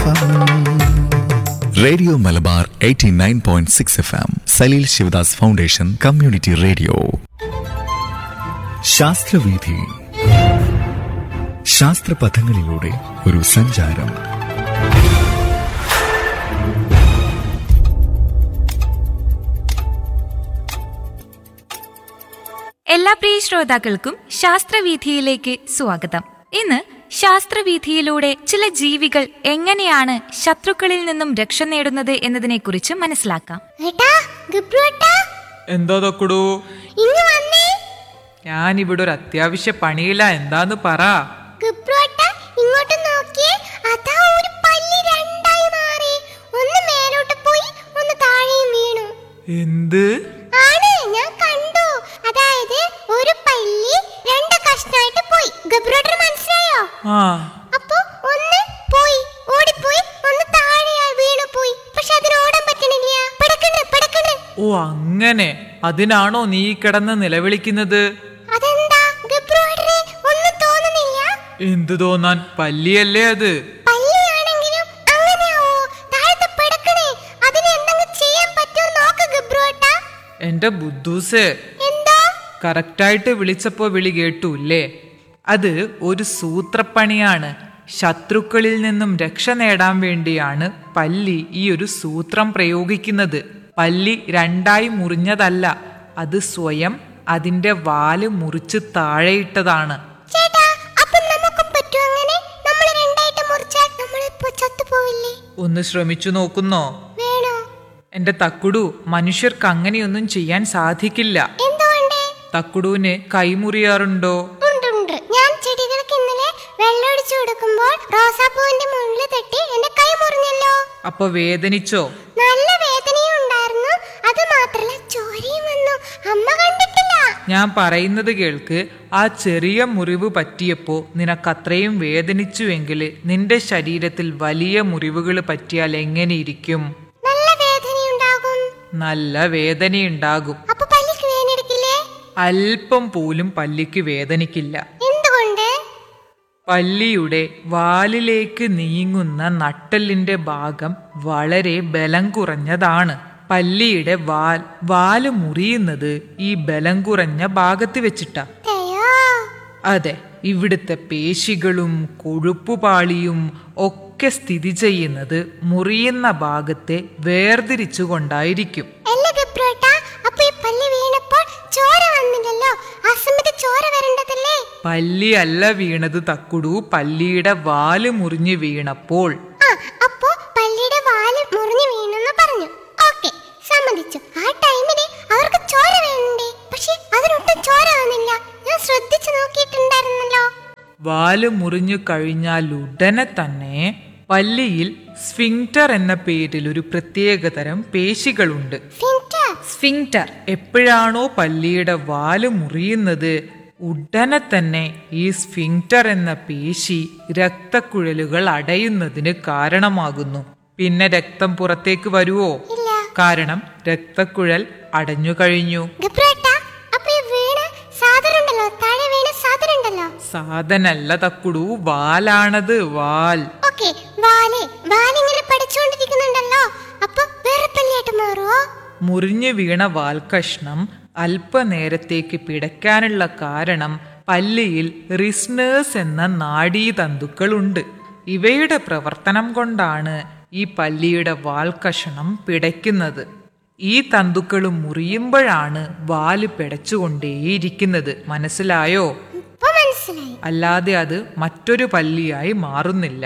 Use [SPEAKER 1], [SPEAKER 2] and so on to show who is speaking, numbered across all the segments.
[SPEAKER 1] Radio Malabar 89.6 FM, Saleel Sivadas foundation community radio. ശാസ്ത്രവീഥി, ശാസ്ത്രപഥങ്ങളിലൂടെ ഒരു സഞ്ചാരം.
[SPEAKER 2] എല്ലാ പ്രിയ ശ്രോതാക്കൾക്കും ശാസ്ത്രവീഥിയിലേക്ക് സ്വാഗതം. ഇന്ന് ശാസ്ത്രവീഥിയിലൂടെ ചില ജീവികൾ എങ്ങനെയാണ് ശത്രുക്കളിൽ നിന്നും രക്ഷ നേടുന്നത് എന്നതിനെ കുറിച്ച് മനസ്സിലാക്കാം.
[SPEAKER 3] എന്താ തൊക്കടൂ? ഞാനിവിടെ ഒരു അത്യാവശ്യ പണിയില്ല, എന്താന്ന് പറ.
[SPEAKER 4] ഇങ്ങോട്ട് നോക്കിയേ, അതാ ഒരു പല്ലി രണ്ടായി മാറി. ഒന്ന് മേലോട്ട് പോയി, ഒന്ന് താഴെയും വീണു.
[SPEAKER 3] എന്ത്?
[SPEAKER 4] ആണ്, ഞാൻ കണ്ടു. അതായത് ഒരു പല്ലി രണ്ട് കഷ്ണായിട്ട് പോയി. ഗബ്രോട്ടർ മനസ്സിലായോ? അപ്പൊ ഒന്ന് പോയി, ഓടിപ്പോയി, ഒന്ന് താഴെയായി വീണു പോയി. പക്ഷെ അതിന് ഓടാൻ പറ്റണില്ല. പടക്കണ് പടക്കണ്.
[SPEAKER 3] ഓ അങ്ങനെ, അതിനാണോ നീ കിടന്ന് നിലവിളിക്കുന്നത്?
[SPEAKER 4] അതെന്താ ഗബ്രോട്ടറെ, ഒന്നും തോന്നുന്നില്ല?
[SPEAKER 3] എന്ത് തോന്നാൻ, പല്ലിയല്ലേ അത്.
[SPEAKER 4] പല്ലിയാണെങ്കിലും അങ്ങനെയാവോ? താഴത്തെ പടക്കണേ, അതിന് എന്തെങ്കിലും ചെയ്യാൻ പറ്റുമോ നോക്ക് ഗബ്രോട്ടാ.
[SPEAKER 3] എന്റെ ബുദ്ധൂസേ, കറക്റ്റായിട്ട് വിളിച്ചപ്പോ വിളി കേട്ടൂല്ലേ? അത് ഒരു സൂത്രപ്പണിയാണ്. ശത്രുക്കളിൽ നിന്നും രക്ഷ നേടാൻ വേണ്ടിയാണ് പല്ലി ഈ ഒരു സൂത്രം പ്രയോഗിക്കുന്നത്. പല്ലി രണ്ടായി മുറിഞ്ഞതല്ല, അത് സ്വയം അതിന്റെ വാല് മുറിച്ച് താഴെയിട്ടതാണ്. ഒന്ന് ശ്രമിച്ചു നോക്കുന്നോ? എന്റെ തക്കുടു, മനുഷ്യർക്ക് അങ്ങനെയൊന്നും ചെയ്യാൻ സാധിക്കില്ല. തക്കുടുവിന് കൈമുറിയാറുണ്ടോ?
[SPEAKER 4] ഞാൻ ചെടികൾക്ക് ഇന്നലെ വെള്ളമൊഴിച്ചു കൊടുക്കുമ്പോൾ റോസാപ്പൂവിന്റെ മുള്ളിൽ തട്ടി എന്റെ കൈ മുറിഞ്ഞല്ലോ.
[SPEAKER 3] അപ്പൊ വേദനിച്ചോ?
[SPEAKER 4] നല്ല വേദനയും ഉണ്ടായിരുന്നു. അത് മാത്രല്ല, ചോരയും വന്നു. അമ്മ കണ്ടിട്ടില്ല.
[SPEAKER 3] ഞാൻ പറയുന്നത് കേൾക്ക്. ആ ചെറിയ മുറിവ് പറ്റിയപ്പോ നിനക്കത്രയും വേദനിച്ചുവെങ്കിൽ നിന്റെ ശരീരത്തിൽ വലിയ മുറിവുകൾ പറ്റിയാൽ എങ്ങനെയിരിക്കും?
[SPEAKER 4] നല്ല വേദനയുണ്ടാകും.
[SPEAKER 3] നല്ല വേദനയുണ്ടാകും. അല്പം പോലും പല്ലിക്ക് വേദനിക്കില്ല.
[SPEAKER 4] എന്തുകൊണ്ട്?
[SPEAKER 3] പല്ലിയുടെ വാലിലേക്ക് നീങ്ങുന്ന നട്ടെല്ലിന്റെ ഭാഗം വളരെ ബലം കുറഞ്ഞതാണ്. പല്ലിയുടെ വാല് മുറിയുന്നത് ഈ ബലം കുറഞ്ഞ ഭാഗത്ത് വെച്ചിട്ടാ. അതെ, ഇവിടുത്തെ പേശികളും കൊഴുപ്പുപാളിയും ഒക്കെ സ്ഥിതി ചെയ്യുന്നത് മുറിയുന്ന ഭാഗത്തെ വേർതിരിച്ചുകൊണ്ടായിരിക്കും. പല്ലി അല്ല വീണത് തക്കുടു, പല്ലിയുടെ വാല് മുറിഞ്ഞു വീണപ്പോൾ. വാല് മുറിഞ്ഞു കഴിഞ്ഞാൽ ഉടനെ തന്നെ പല്ലിയിൽ സ്ഫിങ്ക്റ്റർ എന്ന പേരിൽ ഒരു പ്രത്യേകതരം പേശികളുണ്ട്. സ്ഫിങ്ക്റ്റർ. എപ്പോഴാണോ പല്ലിയുടെ വാല് മുറിയുന്നത്, ഉടനെ തന്നെ ഈ സ്ഫിങ്ക്റ്റർ എന്ന പേശി രക്തക്കുഴലുകൾ അടയുന്നതിന് കാരണമാകുന്നു. പിന്നെ രക്തം പുറത്തേക്ക് വരുവോ? കാരണം രക്തക്കുഴൽ അടഞ്ഞു കഴിഞ്ഞു. സാധനല്ല തക്കുടു, വാലാണത്, വാൽ. മുറിഞ്ഞു വീണ വാൽ കഷ്ണം അല്പനേരത്തേക്ക് പിടയ്ക്കാനുള്ള കാരണം പല്ലിയിൽ റിസ്നേഴ്സ് എന്ന നാഡീതന്തുക്കളുണ്ട്. ഇവയുടെ പ്രവർത്തനം കൊണ്ടാണ് ഈ പല്ലിയുടെ വാൽക്കഷണം പിടയ്ക്കുന്നത്. ഈ തന്തുക്കൾ മുറിയുമ്പോഴാണ് വാല് പിടച്ചുകൊണ്ടേയിരിക്കുന്നത്. മനസ്സിലായോ? അല്ലാതെ അത് മറ്റൊരു പല്ലിയായി മാറുന്നില്ല.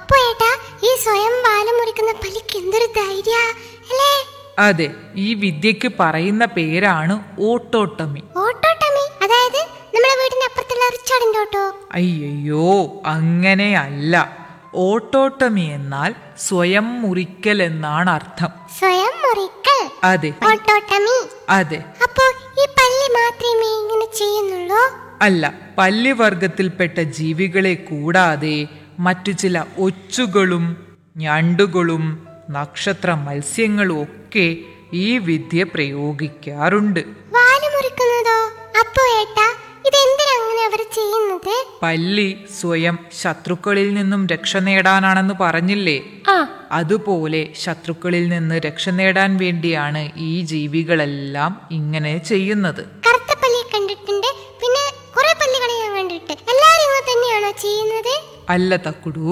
[SPEAKER 3] അതെ, ഈ വിദ്യക്ക് പറയുന്ന പേരാണ് ഓട്ടോട്ടമി. അയ്യോ, അങ്ങനെയല്ല. ഓട്ടോട്ടമി എന്നാൽ സ്വയം മുറിക്കൽ എന്നാണ് അർത്ഥം.
[SPEAKER 4] സ്വയം മുറിക്കൽ?
[SPEAKER 3] അതെ.
[SPEAKER 4] ഓട്ടോട്ടമി?
[SPEAKER 3] അതെ.
[SPEAKER 4] അപ്പോ ഈ പല്ലി മാത്രമേ ഇങ്ങനെ ചെയ്യുന്നുള്ളൂ?
[SPEAKER 3] അല്ല, പല്ലി വർഗത്തിൽപ്പെട്ട ജീവികളെ കൂടാതെ മറ്റു ചില ഒച്ചുകളും ഞണ്ടുകളും നക്ഷത്ര മത്സ്യങ്ങളും ഒക്കെ ഈ വിദ്യ പ്രയോഗിക്കാറുണ്ട്.
[SPEAKER 4] വാല് മുറിക്കുന്നതോ? അപ്പോ ഏട്ടാ, ഇതെന്തിനാ അങ്ങനെ അവർ ചെയ്യുന്നത്?
[SPEAKER 3] പല്ലി സ്വയം ശത്രുക്കളിൽ നിന്നും രക്ഷ നേടാനാണെന്ന് പറഞ്ഞില്ലേ? അതുപോലെ ശത്രുക്കളിൽ നിന്ന് രക്ഷ നേടാൻ വേണ്ടിയാണ് ഈ ജീവികളെല്ലാം ഇങ്ങനെ ചെയ്യുന്നത്.
[SPEAKER 4] കറുത്ത പല്ലി കണ്ടിട്ടുണ്ട്, പിന്നെ കുറെ പല്ലികളെ ഞാൻ കണ്ടിട്ട്. എല്ലാരും ഇങ്ങനെ തന്നെയാണോ ചെയ്യുന്നത്?
[SPEAKER 3] അല്ല തക്കുടു,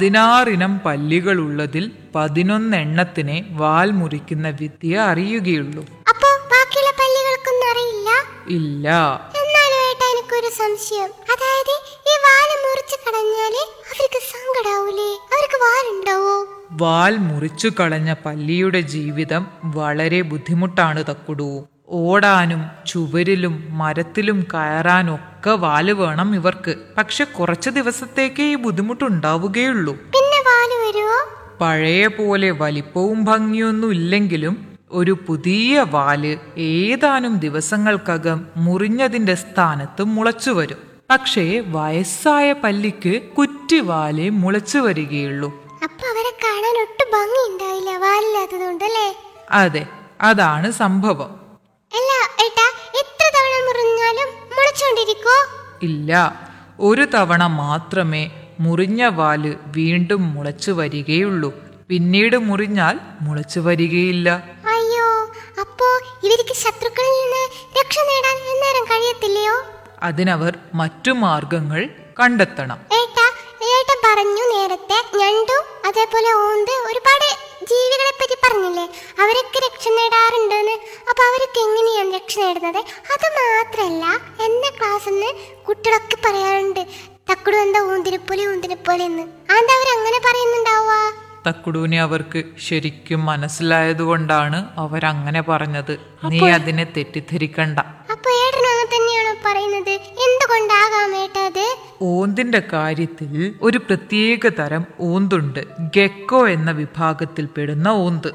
[SPEAKER 3] 16 ഇനം പല്ലികൾ ഉള്ളതിൽ 11 എണ്ണത്തിനെ വാൽ മുറിക്കുന്ന വിദ്യ അറിയുകയുള്ളൂ.
[SPEAKER 4] അപ്പോ ബാക്കിയുള്ള പല്ലികൾക്കൊന്നും അറിയില്ല?
[SPEAKER 3] ഇല്ല.
[SPEAKER 4] എന്നാലും ഏട്ടാ എനിക്കൊരു സംശയം. അതായത് ഈ വാല് മുറിച്ചു കളഞ്ഞാല് അവർക്ക് സങ്കടാവൂലേ? അവർക്ക് വാലുണ്ടാവോ?
[SPEAKER 3] വാൽ മുറിച്ചു കളഞ്ഞ പല്ലിയുടെ ജീവിതം വളരെ ബുദ്ധിമുട്ടാണ് തക്കുടു. ഓടാനും ചുവരിലും മരത്തിലും കയറാനൊക്കെ വാല് വേണം ഇവർക്ക്. പക്ഷെ കുറച്ചു ദിവസത്തേക്കേ ഈ ബുദ്ധിമുട്ടുണ്ടാവുകയുള്ളൂ.
[SPEAKER 4] പിന്നെ വാല് വരുവോ?
[SPEAKER 3] പഴയ പോലെ വലിപ്പവും ഭംഗിയൊന്നും ഇല്ലെങ്കിലും ഒരു പുതിയ വാല് ഏതാനും ദിവസങ്ങൾക്കകം മുറിഞ്ഞതിന്റെ സ്ഥാനത്ത് മുളച്ചു വരും. പക്ഷേ വയസ്സായ പല്ലിക്ക് കുറ്റിവാലേ മുളച്ചു വരികയുള്ളൂ.
[SPEAKER 4] അപ്പൊ അവരെ കാണാൻ ഒട്ടും ഭംഗി ഉണ്ടാവില്ല, വാലില്ലാത്തതുകൊണ്ടല്ലേ?
[SPEAKER 3] അതെ, അതാണ് സംഭവം.
[SPEAKER 4] അല്ല ഏട്ടാ, എത്ര തവണ മുറിഞ്ഞാലും മുളച്ചോണ്ടിരിക്കോ?
[SPEAKER 3] ഇല്ല, ഒരു തവണ മാത്രമേ മുറിഞ്ഞ വാല് വീണ്ടും മുളച്ചു വരികയുള്ളൂ. പിന്നീട് മുറിഞ്ഞാൽ മുളച്ചു വരികയില്ല.
[SPEAKER 4] അയ്യോ, അപ്പോ ഇവർക്ക് ശത്രുക്കളിൽ നിന്ന് രക്ഷ നേടാൻ എന്നേരം കഴിയത്തില്ലയോ?
[SPEAKER 3] അതിനവർ മറ്റു മാർഗങ്ങൾ കണ്ടെത്തണം.
[SPEAKER 4] ഏട്ടാ പറഞ്ഞു നേരത്തെ ഞണ്ടു അതേപോലെ ഓന്ത് ഒരുപാട് ജീവികളെ പറ്റി പറഞ്ഞില്ലേ, അവരൊക്കെ രക്ഷ നേടാറുണ്ടെന്ന്. അപ്പൊ അവരൊക്കെ എങ്ങനെയാണ് രക്ഷ നേടുന്നത്? അത് മാത്രല്ല, എന്റെ ക്ലാസ്സിൽ നിന്ന് കുട്ടികളൊക്കെ പറയാറുണ്ട് തക്കുടു എന്താ ഊന്തിനെ പോലെ എന്ന്. അതെന്താ അവരങ്ങനെ പറയുന്നുണ്ടാവുക?
[SPEAKER 3] തക്കുടൂനെ അവർക്ക് ശരിക്കും മനസ്സിലായതുകൊണ്ടാണ് അവരങ്ങനെ പറഞ്ഞത്. നീ അതിനെ തെറ്റിദ്ധരിക്കണ്ട.
[SPEAKER 4] അപ്പൊ ഏട്ടനും അങ്ങനെ തന്നെയാണോ പറയുന്നത്? എന്തുകൊണ്ടാകാം ഏട്ടത്?
[SPEAKER 3] ഓന്തിന്റെ കാര്യത്തിൽ ഒരു പ്രത്യേക തരം ഓന്തുണ്ട്. ഗെക്കോ എന്ന വിഭാഗത്തിൽ പെടുന്ന ഓന്ത്.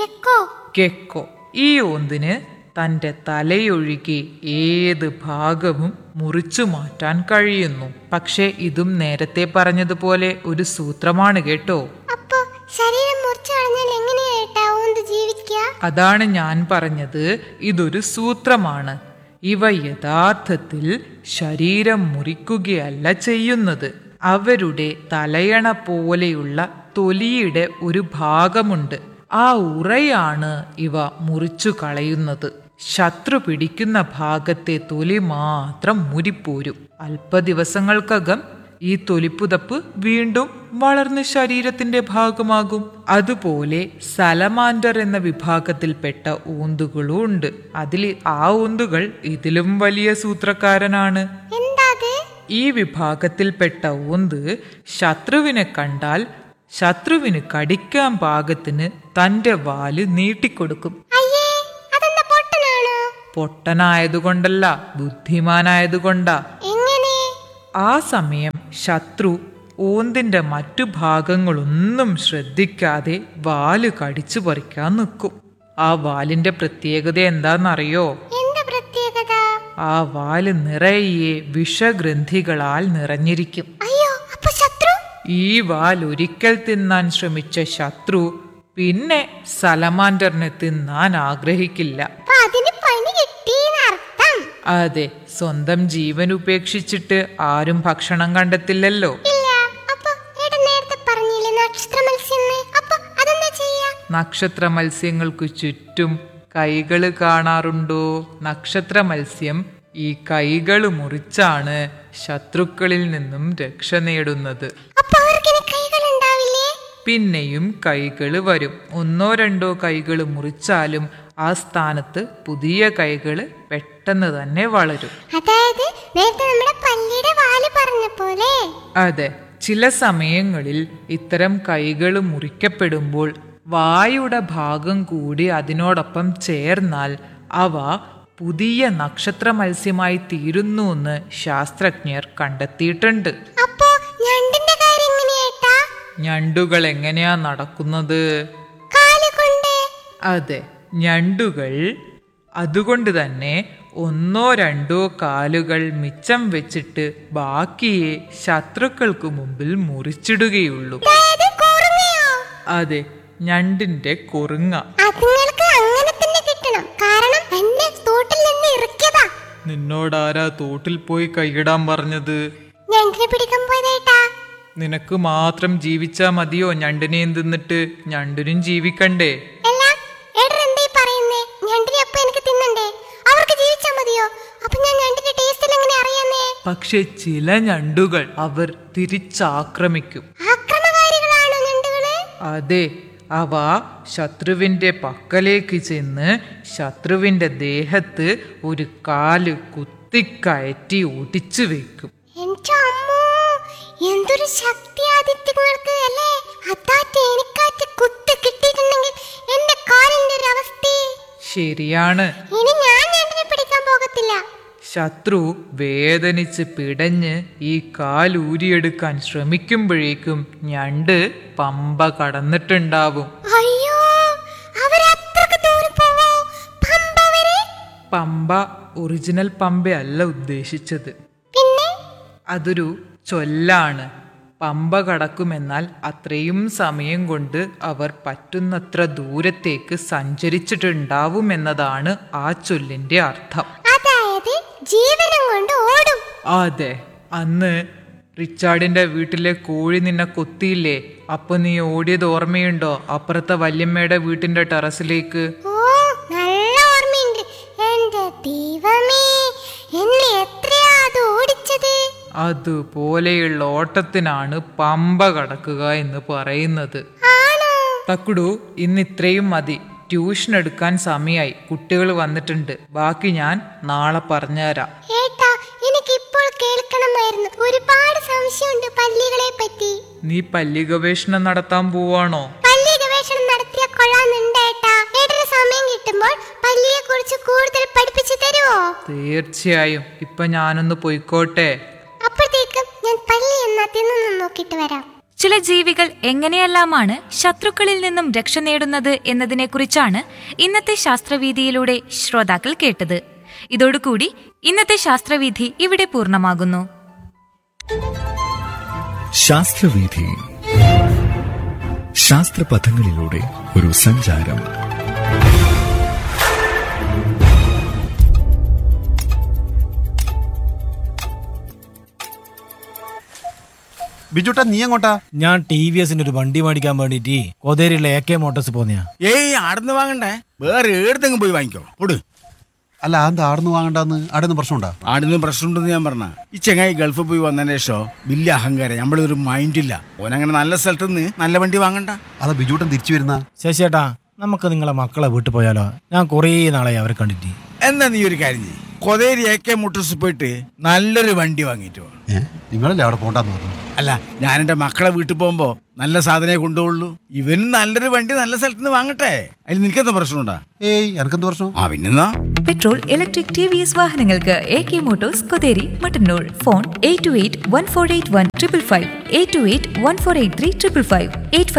[SPEAKER 3] ഗെക്കോ. ഈ ഓന്തിന് തന്റെ തലയൊഴികെ ഏത് ഭാഗവും മുറിച്ചു മാറ്റാൻ കഴിയുന്നു. പക്ഷെ ഇതും നേരത്തെ പറഞ്ഞതുപോലെ ഒരു സൂത്രമാണ് കേട്ടോ.
[SPEAKER 4] ശരീരം മുറിച്ചു കളഞ്ഞാൽ എങ്ങനെയാ ഓന്ത് ജീവിക്കുക?
[SPEAKER 3] അതാണ് ഞാൻ പറഞ്ഞത്, ഇതൊരു സൂത്രമാണ്. ഇവ യഥാർത്ഥത്തിൽ ശരീരം മുറിക്കുകയല്ല ചെയ്യുന്നത്. അവരുടെ തലയണ പോലെയുള്ള തൊലിയുടെ ഒരു ഭാഗമുണ്ട്. ആ ഉറയാണ് ഇവ മുറിച്ചു കളയുന്നത്. ശത്രു പിടിക്കുന്ന ഭാഗത്തെ തൊലി മാത്രം മുരിപ്പോരും. അല്പ ദിവസങ്ങൾക്കകം ഈ തൊലിപ്പുതപ്പ് വീണ്ടും വളർന്ന് ശരീരത്തിന്റെ ഭാഗമാകും. അതുപോലെ സലമാൻഡർ എന്ന വിഭാഗത്തിൽപ്പെട്ട ഓന്തുകളും ഉണ്ട്. ആ ഓന്തുകൾ ഇതിലും വലിയ സൂത്രക്കാരനാണ്. ഈ വിഭാഗത്തിൽപ്പെട്ട ഓന്ത് ശത്രുവിനെ കണ്ടാൽ ശത്രുവിന് കടിക്കാൻ പാകത്തിന് തന്റെ വാല് നീട്ടിക്കൊടുക്കും. പൊട്ടനായതുകൊണ്ടല്ല, ബുദ്ധിമാനായതുകൊണ്ടാ. ആ സമയം ശത്രു ഓന്തിന്റെ മറ്റു ഭാഗങ്ങളൊന്നും ശ്രദ്ധിക്കാതെ വാല് കടിച്ചു പറിക്കാൻ നിൽക്കും. ആ വാലിന്റെ പ്രത്യേകത എന്താണെന്നറിയോ? ആ വാല് നിറയെ വിഷഗ്രന്ഥികളാൽ നിറഞ്ഞിരിക്കും. ഈ വാൽ ഒരിക്കൽ തിന്നാൻ ശ്രമിച്ച ശത്രു പിന്നെ സലമാൻഡറിനെ തിന്നാൻ ആഗ്രഹിക്കില്ല. അതെ, സ്വന്തം ജീവൻ ഉപേക്ഷിച്ചിട്ട് ആരും ഭക്ഷണം കണ്ടെത്തില്ലല്ലോ. നക്ഷത്ര മത്സ്യങ്ങൾക്ക് ചുറ്റും കൈകള് കാണാറുണ്ടോ? നക്ഷത്ര മത്സ്യം ഈ കൈകള് മുറിച്ചാണ് ശത്രുക്കളിൽ നിന്നും രക്ഷ നേടുന്നത്. പിന്നെയും കൈകള് വരും. 1-2 കൈകള് മുറിച്ചാലും ആ സ്ഥാനത്ത് പുതിയ കൈകള് പെട്ടെന്ന് തന്നെ വളരും. അതെ, ചില സമയങ്ങളിൽ ഇത്തരം കൈകള് മുറിക്കപ്പെടുമ്പോൾ വായുടെ ഭാഗം കൂടി അതിനോടൊപ്പം ചേർന്നാൽ അവ പുതിയ നക്ഷത്ര മത്സ്യമായി തീരുന്നുവെന്ന് ശാസ്ത്രജ്ഞർ കണ്ടെത്തിയിട്ടുണ്ട്. ഞണ്ടുകൾ എങ്ങനെയാ നടക്കുന്നത്? അതെ, ഞണ്ടുകൾ അതുകൊണ്ട് തന്നെ 1-2 കാലുകൾ മിച്ചം വെച്ചിട്ട് ബാക്കിയെ ശത്രുക്കൾക്ക് മുമ്പിൽ മുറിച്ചിടുകയുള്ളൂ. അതെ, ഞണ്ടിന്റെ കുറുങ്ങ. നിന്നോടാരാ തോട്ടിൽ പോയി കൈയിടാൻ പറഞ്ഞത്?
[SPEAKER 4] ഞണ്ടിനെ പിടിക്കാൻ പോയതേട്ടാ.
[SPEAKER 3] നിനക്ക് മാത്രം ജീവിച്ചാ മതിയോ ഞണ്ടിനെ തിന്നിട്ട്? ഞണ്ടിനും ജീവിക്കണ്ടേ?
[SPEAKER 4] അല്ല, ഏട്ടൻ എന്താ ഈ പറയുന്നേ? ഞണ്ടിനെ അപ്പൊ എനിക്ക് തിന്നണ്ടേ? അവർക്ക് ജീവിച്ചാ മതിയോ? അപ്പൊ ഞാൻ ഞണ്ടിന്റെ ടേസ്റ്റ് എങ്ങനെ അറിയാന്നേ?
[SPEAKER 3] പക്ഷെ ചില ഞണ്ടുകൾ അവർ തിരിച്ചാക്രമിക്കും.
[SPEAKER 4] ആക്രമകാരികളാണോ ഞണ്ടുകള്?
[SPEAKER 3] അതെ, അവ ശത്രുവിന്റെ പക്കലേക്ക് ചെന്ന് ശത്രുവിന്റെ ദേഹത്ത് ഒരു കാല് കുത്തിക്കയറ്റി ഒടിച്ചു വെക്കും.
[SPEAKER 4] എന്റെ അമ്മോ, എന്തൊരു ശക്തി ആദിത്യങ്ങൾക്ക് അല്ലേ? അതാറ്റ് എനിക്കാറ്റ് കുത്ത് കിട്ടിയിട്ടുണ്ടെങ്കിൽ എന്റെ കാലിന്റെ ഒരു അവസ്ഥ.
[SPEAKER 3] ശരിയാണ്.
[SPEAKER 4] ഇനി ഞാൻ ഞണ്ടിനെ പിടിക്കാൻ പോകത്തില്ല.
[SPEAKER 3] ശത്രു വേദനിച്ച് പിടഞ്ഞ് ഈ കാലൂരിയെടുക്കാൻ ശ്രമിക്കുമ്പോഴേക്കും ഞണ്ട് പമ്പ കടന്നിട്ടുണ്ടാവും.
[SPEAKER 4] അയ്യോ, അവരത്രക്ക് ദൂരം പോവോ? പമ്പ വരെ?
[SPEAKER 3] പമ്പ ഒറിജിനൽ പമ്പയല്ല ഉദ്ദേശിച്ചത്.
[SPEAKER 4] പിന്നെ
[SPEAKER 3] അതൊരു ചൊല്ലാണ്. പമ്പ കടക്കുമെന്നാൽ അത്രയും സമയം കൊണ്ട് അവർ പറ്റുന്നത്ര ദൂരത്തേക്ക് സഞ്ചരിച്ചിട്ടുണ്ടാവുമെന്നതാണ് ആ ചൊല്ലിന്റെ അർത്ഥം.
[SPEAKER 4] അതായത് ജീവനം കൊണ്ട് ഓടും.
[SPEAKER 3] അതെ, അന്ന് റിച്ചാർഡിന്റെ വീട്ടിലെ കോഴി നിന്നെ കൊത്തിയില്ലേ? അപ്പൊ നീ ഓടിയത് ഓർമ്മയുണ്ടോ? അപ്പുറത്തെ വല്യമ്മയുടെ വീട്ടിന്റെ ടെറസിലേക്ക്.
[SPEAKER 4] ഓ, നല്ല ഓർമ്മയുണ്ട്. എന്റെ ദൈവമേ, എന്നെ എത്രയാ അത് ഓടിച്ചത്.
[SPEAKER 3] അതുപോലെയുള്ള ഓട്ടത്തിനാണ് പമ്പ കടക്കുക എന്ന് പറയുന്നത്.
[SPEAKER 4] ആണോ?
[SPEAKER 3] തക്കുടു, ഇന്ന് ഇത്രയും മതി. ട്യൂഷൻ എടുക്കാൻ സമയായി. കുട്ടികൾ വന്നിട്ടുണ്ട്. ബാക്കി ഞാൻ നാളെ പറഞ്ഞുതരാം.
[SPEAKER 4] ഏട്ടാ, എനിക്ക് ഇപ്പോൾ കേൾക്കണമായിരുന്നു. ഒരുപാട് സംശയമുണ്ട് പല്ലികളെ പറ്റി.
[SPEAKER 3] നീ പല്ലി ഗവേഷണം നടത്താൻ പോവാണോ?
[SPEAKER 4] പല്ലി ഗവേഷണം നടത്തിയ കൊള്ളാന്നുണ്ട് ഏട്ടാ. ഏട്ടന് സമയം കിട്ടുമ്പോൾ പല്ലിയെ കുറിച്ച് കൂടുതൽ പഠിപ്പിച്ചു തരുമോ?
[SPEAKER 3] തീർച്ചയായും. ഇപ്പൊ ഞാനൊന്ന് പോയിക്കോട്ടെ.
[SPEAKER 4] അപ്പോഴത്തേക്കും ഞാൻ പല്ലി എന്നാ തിന്നു നോക്കിട്ട് വരാം.
[SPEAKER 2] ചില ജീവികൾ എങ്ങനെയെല്ലാമാണ് ശത്രുക്കളിൽ നിന്നും രക്ഷ നേടുന്നത് എന്നതിനെക്കുറിച്ചാണ് ഇന്നത്തെ ശാസ്ത്രവീഥിയിലൂടെ ശ്രോതാക്കൾ കേട്ടത്. ഇതോടുകൂടി ഇന്നത്തെ ശാസ്ത്രവീഥി ഇവിടെ പൂർണ്ണമാകുന്നു.
[SPEAKER 1] ശാസ്ത്രവീഥി, ശാസ്ത്രപഥങ്ങളിലൂടെ ഒരു സഞ്ചാരം.
[SPEAKER 5] ബിജുട്ടാ, നീ എങ്ങോട്ടാ?
[SPEAKER 6] ഞാൻ TVSന്റെ ഒരു വണ്ടി മേടിക്കാൻ വേണ്ടിട്ട് കോതേരിയിലെ AK മോട്ടോഴ്സ് പോന്നെയാ.
[SPEAKER 7] ആടുന്ന് വാങ്ങണ്ടേ, വേറെ ഏടത്തെങ്കിലും പോയി വാങ്ങിക്കോ. ഓട്.
[SPEAKER 5] അല്ല, അത് ആടുന്ന് വാങ്ങണ്ടെന്ന് ആടുന്ന് പ്രശ്നമുണ്ടാ?
[SPEAKER 7] ആടുന്ന് പ്രശ്നമുണ്ടെന്ന് ഞാൻ പറഞ്ഞ. ഈ ചെങ്ങായി ഗൾഫിൽ പോയി വന്നതിന് ശേഷം വലിയ അഹങ്കാരം, നമ്മളൊരു മൈൻഡില്ല. ഓനങ്ങനെ നല്ല സ്ഥലത്ത് നിന്ന് നല്ല വണ്ടി വാങ്ങണ്ട.
[SPEAKER 5] അതാ ബിജുട്ടൻ തിരിച്ചു വരുന്ന.
[SPEAKER 6] ശശിയേട്ടാ, നമുക്ക് നിങ്ങളെ മക്കളെ വീട്ടിൽ പോയാലോ? ഞാൻ കുറേ നാളായി അവരെ കണ്ടിട്ട്.
[SPEAKER 7] എന്നാ നീ ഒരു കാര്യം ചെയ്യ്, കൊതേരി AK മോട്ടോഴ്സ് പോയിട്ട് നല്ലൊരു വണ്ടി വാങ്ങിയിട്ട് വാ.
[SPEAKER 5] നിങ്ങളല്ലേ അവിടെ പോണ്ടെന്ന് പറഞ്ഞു?
[SPEAKER 7] അല്ല, ഞാൻ എന്റെ മക്കളെ വീട്ടിൽ പോകുമ്പോ നല്ല സാധനമേ കൊണ്ടുപോകുള്ളൂ. ഇവനും നല്ലൊരു വണ്ടി നല്ല സ്ഥലത്ത് നിന്ന് വാങ്ങട്ടെ. അതിൽ നിനക്കെന്താ പ്രശ്നമുണ്ടാ?
[SPEAKER 5] ഏയ്, എനക്കെന്ത് പ്രശ്നം?
[SPEAKER 7] പിന്നെന്നാ
[SPEAKER 2] പെട്രോൾ, ഇലക്ട്രിക്, TVS വാഹനങ്ങൾക്ക് AK Motors, Kotheri, Mattannur. Phone 8281481555, 8281483555,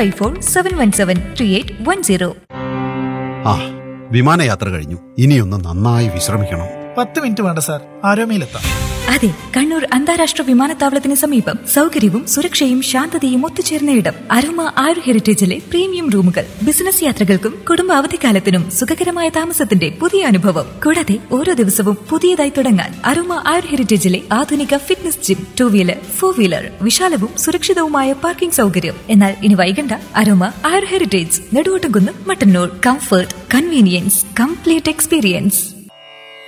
[SPEAKER 2] 8547173810.
[SPEAKER 5] ആ, വിമാനയാത്ര കഴിഞ്ഞു. ഇനിയൊന്ന് നന്നായി വിശ്രമിക്കണം.
[SPEAKER 6] 10 മിനിറ്റ് വേണ്ട സാർ, ആരോമയിലെത്താം.
[SPEAKER 2] അതെ, കണ്ണൂർ അന്താരാഷ്ട്ര വിമാനത്താവളത്തിന് സമീപം സൗകര്യവും സുരക്ഷയും ശാന്തതയും ഒത്തുചേർന്ന ഇടം. അരോമ ആയുർ ഹെറിറ്റേജിലെ പ്രീമിയം റൂമുകൾ. ബിസിനസ് യാത്രകൾക്കും കുടുംബ അവധിക്കാലത്തിനും സുഖകരമായ താമസത്തിന്റെ പുതിയ അനുഭവം. കൂടാതെ ഓരോ ദിവസവും പുതിയതായി തുടങ്ങാൻ അരോമ ആയുർ ഹെറിറ്റേജിലെ ആധുനിക fitness gym, 2 wheeler, 4 wheeler, വിശാലവും സുരക്ഷിതവുമായ parking സൗകര്യം. എന്നാൽ ഇനി വൈകണ്ട. അരോമ ആയുർ heritage, Neduvottumkunnu, Mattannur. Comfort, convenience, complete experience.